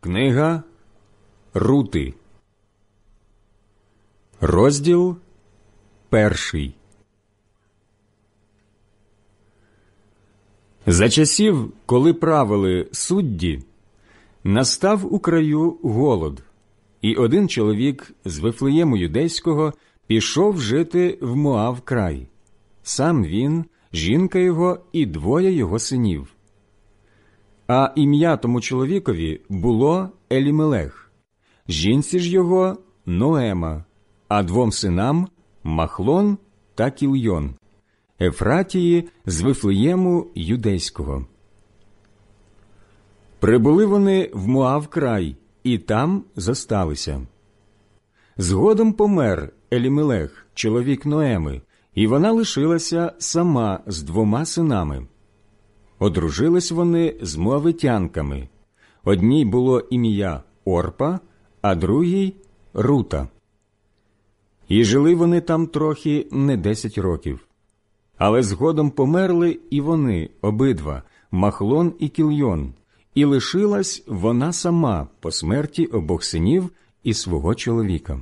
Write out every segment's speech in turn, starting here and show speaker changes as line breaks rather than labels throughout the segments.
Книга Рути, розділ 1. За часів, коли правили судді, настав у краю голод, і один чоловік з Вифлеєму Юдейського пішов жити в Моав край. Сам він, жінка його і 2 його синів. А ім'я тому чоловікові було Елімелех, жінці ж його Ноема, а 2 синам Махлон та Кільйон, Ефратії з Вифлеєму Юдейського. Прибули вони в Моав край, і там зосталися. Згодом помер Елімелех, чоловік Ноеми, і вона лишилася сама з 2 синами. Одружились вони з моавитянками. Одній було ім'я Орпа, а другій – Рута. І жили вони там трохи не 10 років. Але згодом померли і вони обидва, Махлон і Кільйон, і лишилась вона сама по смерті обох синів і свого чоловіка.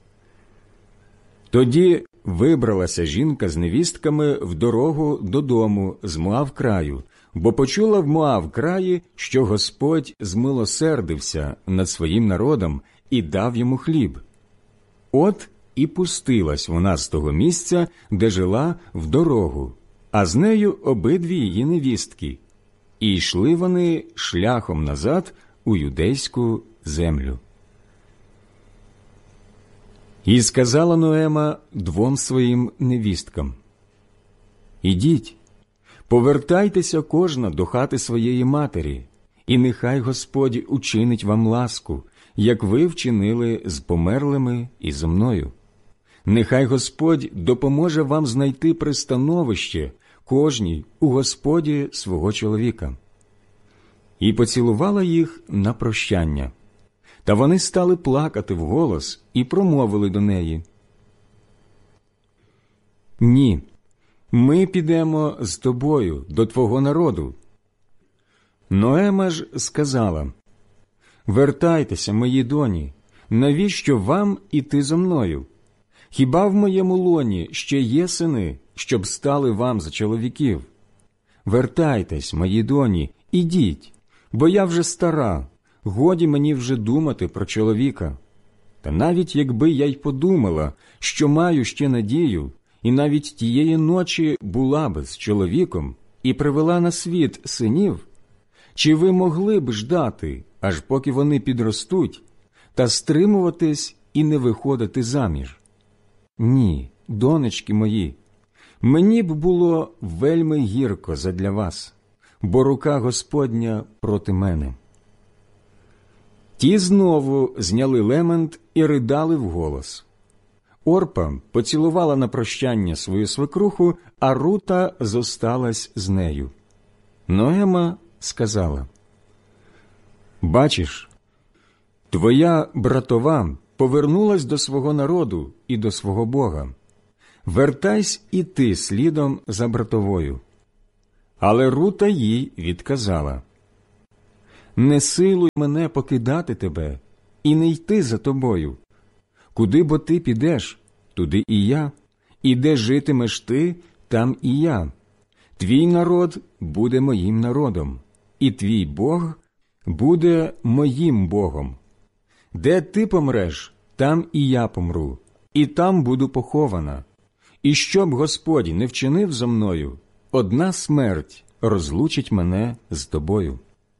Тоді вибралася жінка з невістками в дорогу додому з Моав краю, бо почула в Моав краї, що Господь змилосердився над своїм народом і дав йому хліб. От і пустилась вона з того місця, де жила, в дорогу, а з нею обидві її невістки. І йшли вони шляхом назад у юдейську землю. І сказала Ноема 2 своїм невісткам: «Ідіть, повертайтеся кожна до хати своєї матері, і нехай Господь учинить вам ласку, як ви вчинили з померлими і зо мною. Нехай Господь допоможе вам знайти пристановище кожній у Господі свого чоловіка». І поцілувала їх на прощання. Та вони стали плакати вголос і промовили до неї: «Ні, ми підемо з тобою до твого народу». Ноема ж сказала: «Вертайтеся, мої доні, навіщо вам іти зо мною? Хіба в моєму лоні ще є сини, щоб стали вам за чоловіків? Вертайтесь, мої доні, ідіть, бо я вже стара, годі мені вже думати про чоловіка. Та навіть якби я й подумала, що маю ще надію, і навіть тієї ночі була би з чоловіком і привела на світ синів, чи ви могли б ждати, аж поки вони підростуть, та стримуватись і не виходити заміж? Ні, донечки мої, мені б було вельми гірко задля вас, бо рука Господня проти мене». Ті знову зняли лемент і ридали вголос. Орпа поцілувала на прощання свою свекруху, а Рута зосталась з нею. Ноема сказала: «Бачиш, твоя братова повернулась до свого народу і до свого Бога. Вертайся і ти слідом за братовою». Але Рута їй відказала: «Не силуй мене покидати тебе і не йти за тобою. Куди бо ти підеш, туди і я, і де житимеш ти, там і я. Твій народ буде моїм народом, і твій Бог буде моїм Богом. Де ти помреш, там і я помру, і там буду похована. І щоб Господь не вчинив зо мною, одна смерть розлучить мене з тобою».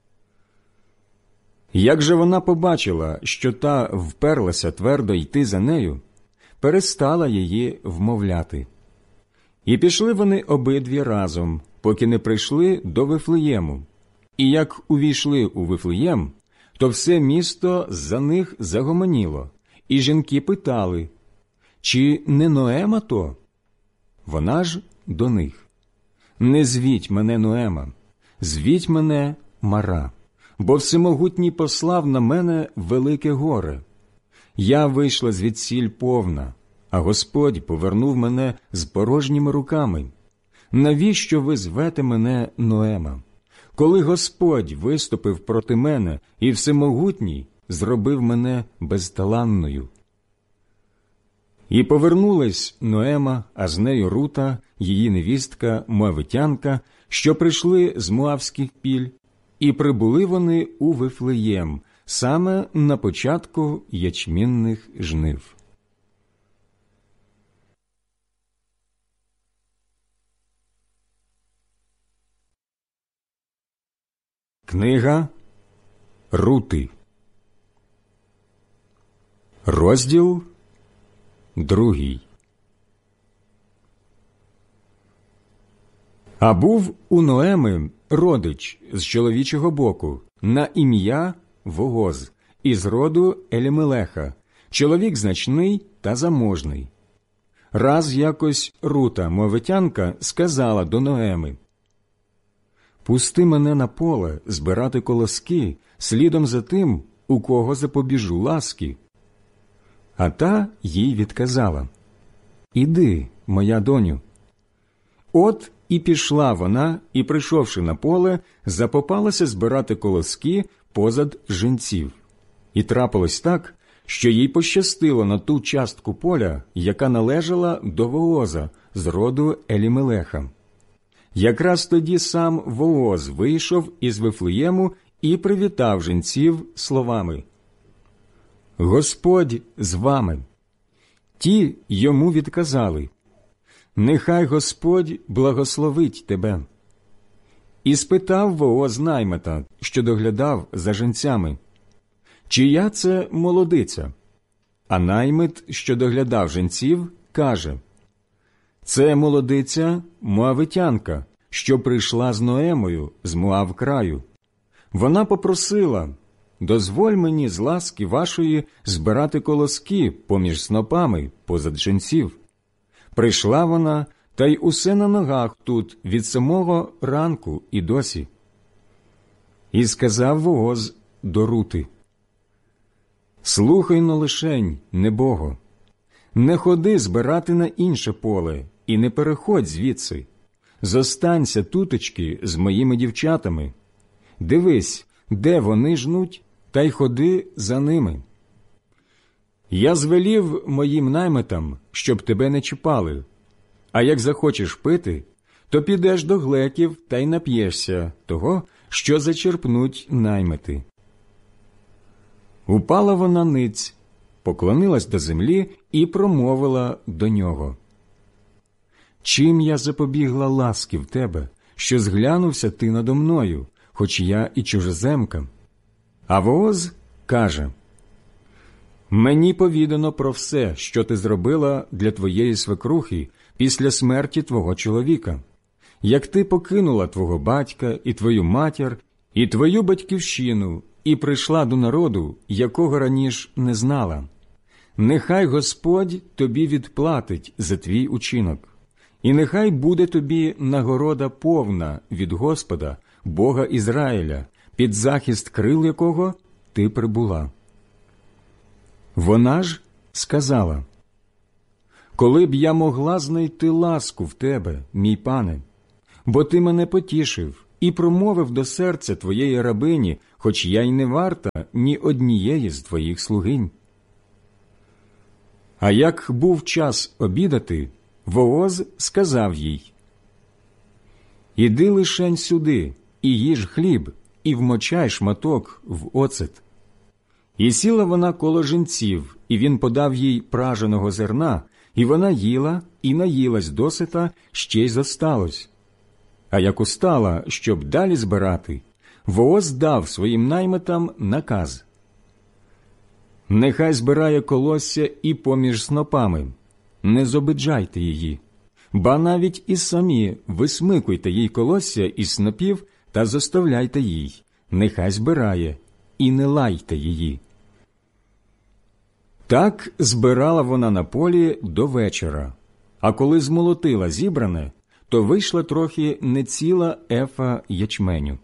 Як же вона побачила, що та вперлася твердо йти за нею, перестала її вмовляти. І пішли вони обидві разом, поки не прийшли до Вифлеєму. І як увійшли у Вифлеєм, то все місто за них загомоніло, і жінки питали: «Чи не Ноема то?» Вона ж до них: «Не звіть мене Ноема, звіть мене Мара, бо всемогутній послав на мене велике горе. Я вийшла звідсіль повна, а Господь повернув мене з порожніми руками. Навіщо ви звете мене Ноема? коли Господь виступив проти мене і Всемогутній зробив мене безталанною. І повернулась Ноема, а з нею Рута, її невістка Моавитянка, що прийшли з Моавських піль, і прибули вони у Вифлеєм, саме на початку ячмінних жнив. Книга Рути. Розділ 2. А був у Ноеми родич з чоловічого боку на ім'я Вооз, із роду Елімелеха, чоловік значний та заможний. Раз якось Рута, Моавитянка, сказала до Ноеми: «Пусти мене на поле збирати колоски слідом за тим, у кого запобіжу ласки». А та їй відказала: «Іди, моя доню». От і пішла вона, і, прийшовши на поле, запопалася збирати колоски позад жінців. І трапилось так, що їй пощастило на ту частку поля, яка належала до Вооза з роду Елімелеха. Якраз тоді сам Вооз вийшов із Вифлеєму і привітав жінців словами: «Господь з вами». Ті йому відказали: «Нехай Господь благословить тебе». І спитав Вооз наймита, що доглядав за жінцями: «Чия це молодиця?» А наймит, що доглядав жінців, каже: «Це молодиця Моавитянка, що прийшла з Ноемою з Моав краю. Вона попросила: дозволь мені з ласки вашої збирати колоски поміж снопами позад жінців. Прийшла вона, та й усе на ногах тут від самого ранку і досі». І сказав Вооз до Рути: «Слухай-но лишень, небого, не ходи збирати на інше поле і не переходь звідси. Зостанься тутечки з моїми дівчатами. Дивись, де вони жнуть, та й ходи за ними. Я звелів моїм наймитам, щоб тебе не чіпали, а як захочеш пити, то підеш до глеків та й нап'єшся того, що зачерпнуть наймити». Упала вона ниць, поклонилась до землі і промовила до нього: «Чим я запобігла ласки в тебе, що зглянувся ти надо мною, хоч я і чужеземка?» А Вооз каже: «Мені повідано про все, що ти зробила для твоєї свекрухи після смерті твого чоловіка, як ти покинула твого батька і твою матір, і твою батьківщину, і прийшла до народу, якого раніше не знала. Нехай Господь тобі відплатить за твій учинок, і нехай буде тобі нагорода повна від Господа, Бога Ізраїля, під захист крил якого ти прибула». Вона ж сказала: «Коли б я могла знайти ласку в тебе, мій пане, бо ти мене потішив і промовив до серця твоєї рабині, хоч я й не варта ні однієї з твоїх слугинь». А як був час обідати, Вооз сказав їй: «Іди лишень сюди, і їж хліб, і вмочай шматок в оцет». І сіла вона коло жінців, і він подав їй праженого зерна, і вона їла і наїлась досита, ще й зосталось. А як устала, щоб далі збирати, Вооз дав своїм наймитам наказ: «Нехай збирає колосся і поміж снопами, не зобиджайте її, ба навіть і самі висмикуйте їй колосся із снопів та заставляйте їй, нехай збирає, і не лайте її». Так збирала вона на полі до вечора, а коли змолотила зібране, то вийшла трохи не ціла ефа ячменю.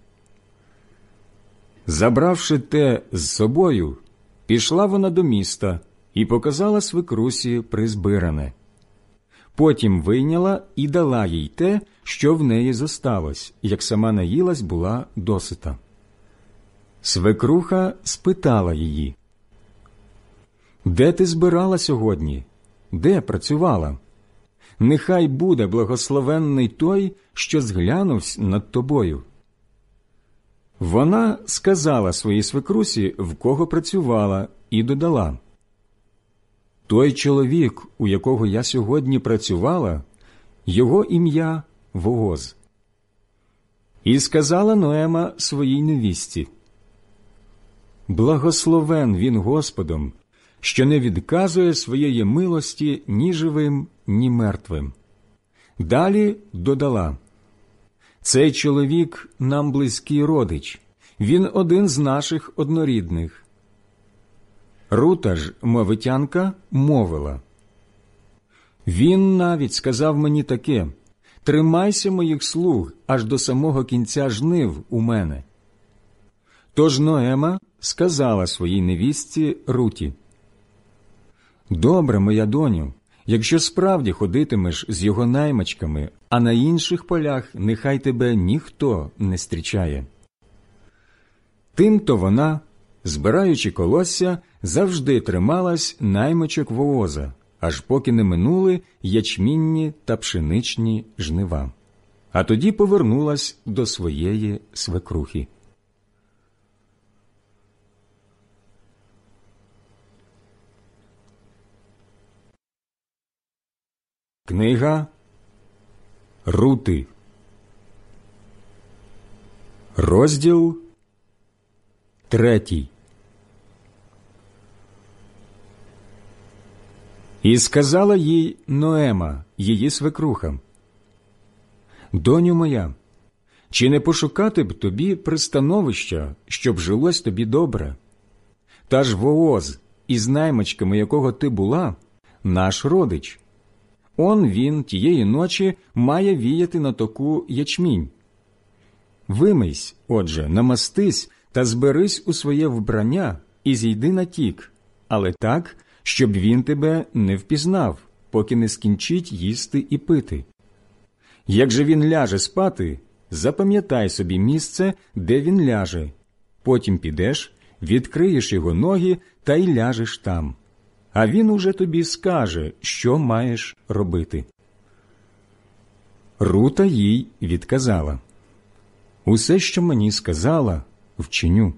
Забравши те з собою, пішла вона до міста і показала свекрусі призбиране. Потім вийняла і дала їй те, що в неї зосталось, як сама наїлась була досита. Свекруха спитала її: «Де ти збирала сьогодні? Де працювала? Нехай буде благословенний той, що зглянувсь над тобою». Вона сказала своїй свекрусі, в кого працювала, і додала: «Той чоловік, у якого я сьогодні працювала, його ім'я Вооз». І сказала Ноема своїй невістці: «Благословен він Господом, що не відказує своєї милості ні живим, ні мертвим». Далі додала: «Цей чоловік нам близький родич, він один з наших однорідних». Рута ж, мовитянка, мовила: «Він навіть сказав мені таке: тримайся моїх слуг аж до самого кінця жнив у мене». Тож Ноема сказала своїй невістці Руті: «Добре, моя доню, якщо справді ходитимеш з його наймичками, а на інших полях нехай тебе ніхто не зустрічає». Тимто вона, збираючи колосся, завжди трималась наймичок Вооза, аж поки не минули ячмінні та пшеничні жнива. А тоді повернулась до своєї свекрухи. Книга Рути, розділ 3. І сказала їй Ноема, її свекруха: «Доню моя, чи не пошукати б тобі пристановища, щоб жилось тобі добре? Та ж Вооз, із наймичками якого ти була, наш родич. Он він тієї ночі має віяти на току ячмінь. Вимийсь, отже, намастись та зберись у своє вбрання і зійди на тік, але так, щоб він тебе не впізнав, поки не скінчить їсти і пити. Як же він ляже спати, запам'ятай собі місце, де він ляже, потім підеш, відкриєш його ноги та й ляжеш там. А він уже тобі скаже, що маєш робити». Рута їй відказала: «Усе, що мені сказала, вчиню».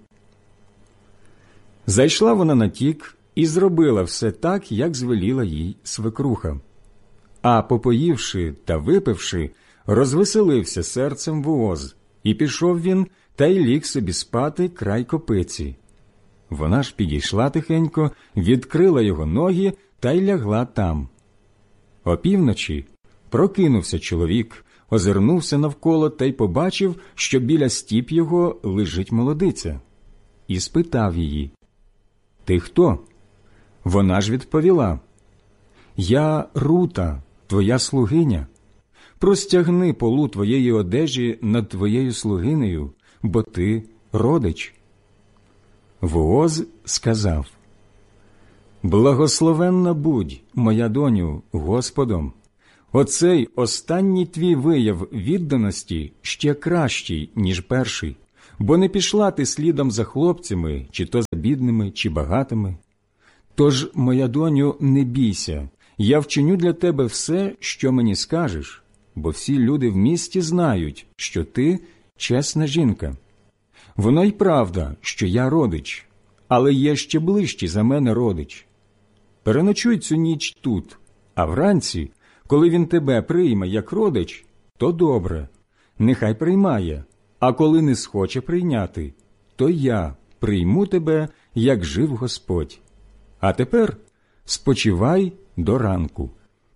Зайшла вона на тік і зробила все так, як звеліла їй свекруха. А попоївши та випивши, розвеселився серцем Вооз, і пішов він та й ліг собі спати край копиці. Вона ж підійшла тихенько, відкрила його ноги та й лягла там. Опівночі прокинувся чоловік, озирнувся навколо та й побачив, що біля стіп його лежить молодиця. І спитав її: «Ти хто?» Вона ж відповіла: «Я Рута, твоя слугиня. Простягни полу твоєї одежі над твоєю слугинею, бо ти родич». Вооз сказав: «Благословенна будь, моя доню, Господом. Оцей останній твій вияв відданості ще кращий, ніж перший, бо не пішла ти слідом за хлопцями, чи то за бідними, чи багатими. Тож, моя доню, не бійся, я вчиню для тебе все, що мені скажеш, бо всі люди в місті знають, що ти чесна жінка. Воно й правда, що я родич, але є ще ближчий за мене родич. Переночуй цю ніч тут, а вранці, коли він тебе прийме як родич, то добре, нехай приймає, а коли не схоче прийняти, то я прийму тебе, як жив Господь. А тепер спочивай до ранку».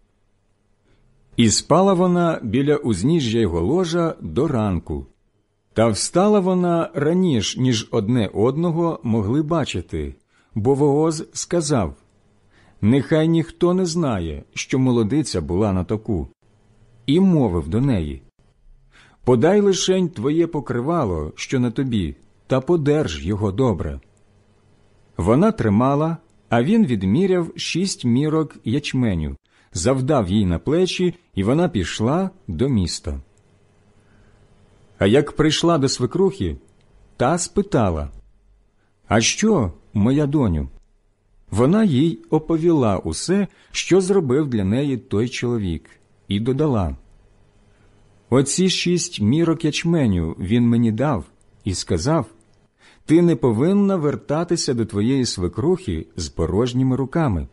І спала вона біля узніжжя його ложа до ранку. Та встала вона раніш, ніж одне одного могли бачити, бо Вооз сказав: «Нехай ніхто не знає, що молодиця була на току». І мовив до неї: «Подай лишень твоє покривало, що на тобі, та подерж його добре». Вона тримала, а він відміряв 6 мірок ячменю, завдав їй на плечі, і вона пішла до міста. А як прийшла до свекрухи, та спитала: «А що, моя доню?» Вона їй оповіла усе, що зробив для неї той чоловік, і додала: «Оці 6 мірок ячменю він мені дав і сказав: ти не повинна вертатися до твоєї свекрухи з порожніми руками».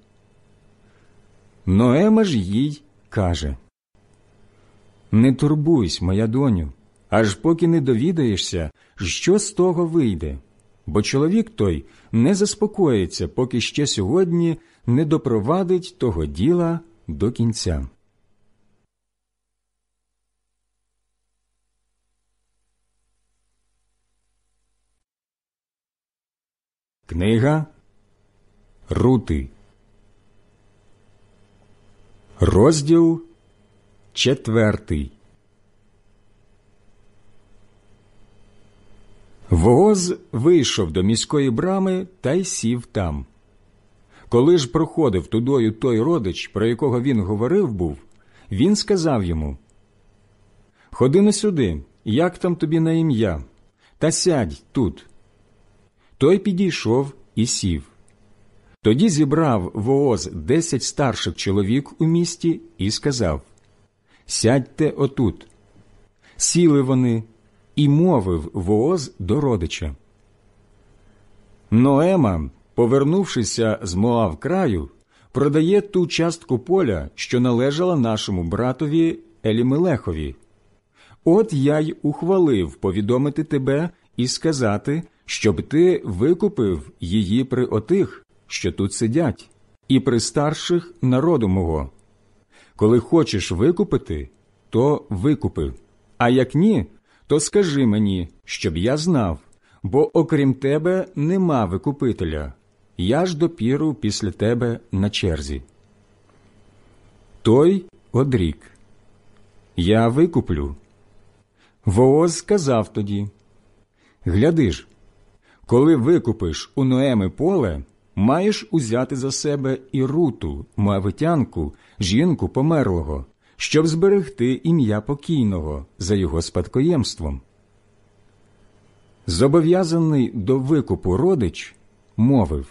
Ноема ж їй каже: «Не турбуйсь, моя доню, аж поки не довідаєшся, що з того вийде, бо чоловік той не заспокоїться, поки ще сьогодні не допровадить того діла до кінця». Книга Рути, розділ 4. Вооз вийшов до міської брами та й сів там. Коли ж проходив тудою той родич, про якого він говорив був, він сказав йому: «Ходи на сюди, як там тобі на ім'я, та сядь тут». Той підійшов і сів. Тоді зібрав Вооз 10 старших чоловік у місті і сказав: «Сядьте отут». Сіли вони, і мовив Вооз до родича: «Ноема, повернувшися з Моав краю, продає ту частку поля, що належала нашому братові Елімелехові. От я й ухвалив повідомити тебе і сказати, щоб ти викупив її при отих, що тут сидять, і при старших народу мого. Коли хочеш викупити, то викупи, а як ні, то скажи мені, щоб я знав, бо окрім тебе нема викупителя, я ж допіру після тебе на черзі». Той одрік: «Я викуплю». Вооз сказав тоді: «Гляди ж, коли викупиш у Ноеми поле, маєш узяти за себе і Руту, моавитянку, жінку померлого, щоб зберегти ім'я покійного за його спадкоємством». Зобов'язаний до викупу родич мовив: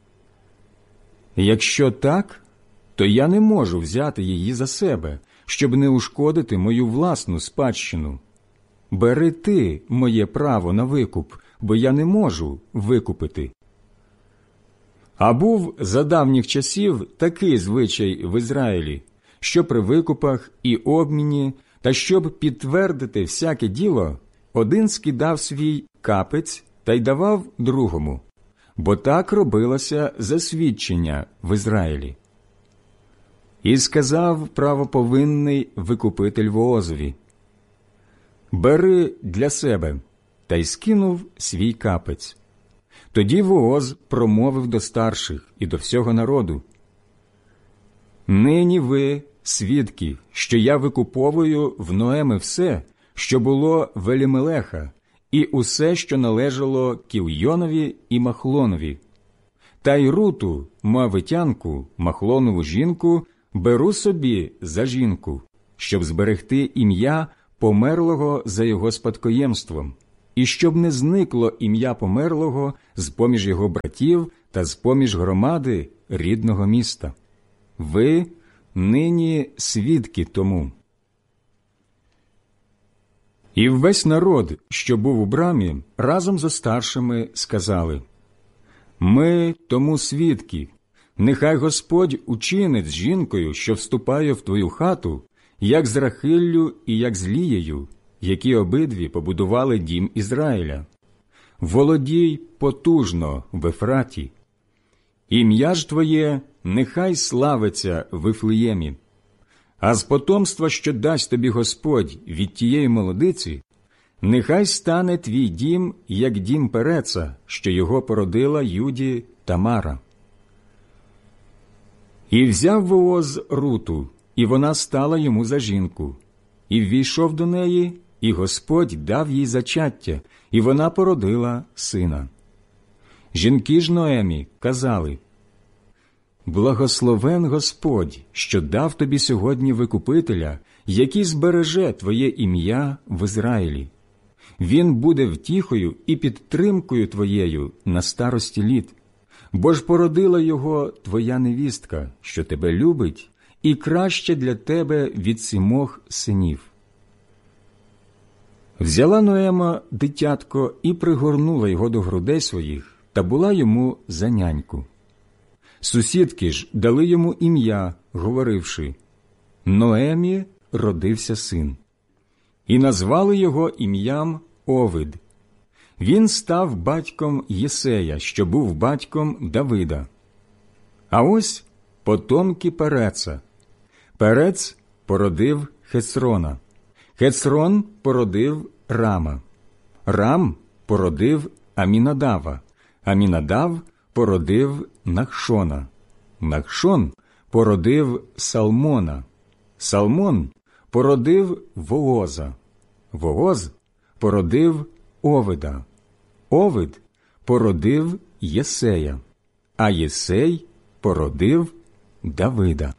«Якщо так, то я не можу взяти її за себе, щоб не ушкодити мою власну спадщину. Бери ти моє право на викуп, бо я не можу викупити». А був за давніх часів такий звичай в Ізраїлі, що при викупах і обміні, та щоб підтвердити всяке діло, один скидав свій капець та й давав другому, бо так робилося за свідчення в Ізраїлі. І сказав правоповинний викупитель Воозові: «Бери для себе», та й скинув свій капець. Тоді Вооз промовив до старших і до всього народу: «Нині ви свідки, що я викуповую в Ноеми все, що було в Елімелеха, і усе, що належало Кільйонові і Махлонові. Та й Руту, моавитянку, Махлонову жінку, беру собі за жінку, щоб зберегти ім'я померлого за його спадкоємством, і щоб не зникло ім'я померлого з-поміж його братів та з-поміж громади рідного міста. Ви нині свідки тому». І весь народ, що був у брамі, разом зо старшими сказали: «Ми тому свідки. Нехай Господь учинить з жінкою, що вступає в твою хату, як з Рахиллю і як з Лією, які обидві побудували дім Ізраїля. Володій потужно в Ефраті. Ім'я ж твоє нехай славиться в Іфлеємі. А з потомства, що дасть тобі Господь від тієї молодиці, нехай стане твій дім, як дім Переца, що його породила Юді Тамара». І взяв Вооз Руту, і вона стала йому за жінку. І ввійшов до неї, і Господь дав їй зачаття, і вона породила сина. Жінки ж Ноемі казали: благословен Господь, що дав тобі сьогодні Викупителя, який збереже твоє ім'я в Ізраїлі. Він буде втіхою і підтримкою твоєю на старості літ, бо ж породила його твоя невістка, що тебе любить, і краще для тебе від 7 синів. Взяла Ноема дитятко і пригорнула його до грудей своїх, та була йому за няньку. Сусідки ж дали йому ім'я, говоривши: Ноемі родився син. І назвали його ім'ям Овид. Він став батьком Єсея, що був батьком Давида. А ось потомки Переца. Перец породив Хецрона. Хецрон породив Рама. Рам породив Амінадава. Амінадав породив Нахшона. Нахшон породив Салмона. Салмон породив Вооза. Вооз породив Овида. Овид породив Єсея. А Єсей породив Давида.